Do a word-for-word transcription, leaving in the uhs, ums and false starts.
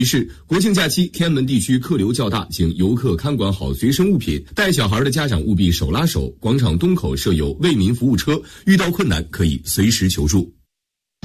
提示：国庆假期，天安门地区客流较大，请游客看管好随身物品，带小孩的家长务必手拉手。广场东口设有为民服务车，遇到困难可以随时求助。